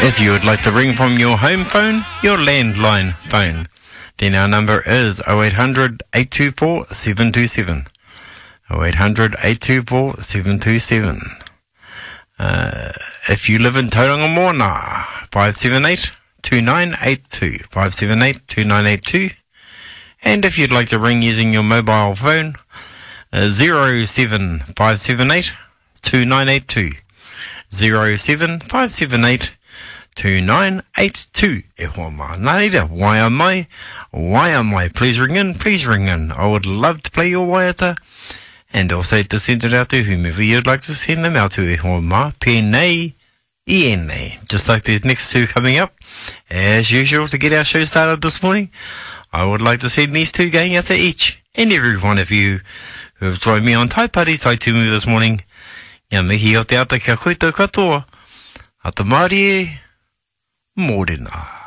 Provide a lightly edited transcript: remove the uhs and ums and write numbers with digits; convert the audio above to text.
If you would like to ring from your home phone, your landline phone, then our number is 0800 824 727. 0800 824 727. If you live in Tauranga Moana, 578-2982. 578-2982. And if you'd like to ring using your mobile phone, 07578-2982. 07578-2982. E hoa mā naira, wai am I? Please ring in. I would love to play your waiata, and also to send it out to whomever you'd like to send them out to. E hoa mā, pēnei, ienei. Just like the next two coming up. As usual, to get our show started this morning, I would like to send these two going out to each and every one of you who have joined me on Tai Pari Tai Tumu this morning. Ngā mihi o te ata kia koutou katoa. A te Māori e, mōrena.